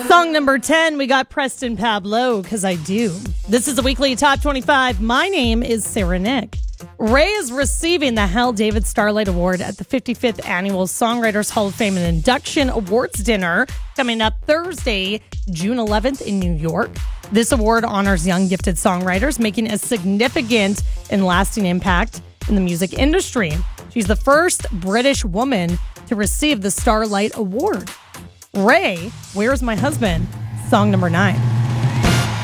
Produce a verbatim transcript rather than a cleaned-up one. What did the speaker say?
Song number ten, we got Preston Pablo, Cause I Do. This is the weekly Top twenty-five. My name is Sarah Nick. Ray is receiving the Hal David Starlight Award at the fifty-fifth Annual Songwriters Hall of Fame and Induction Awards Dinner coming up Thursday, June eleventh in New York. This award honors young gifted songwriters making a significant and lasting impact in the music industry. She's the first British woman to receive the Starlight Award. Ray, Where's My Husband? Song number nine.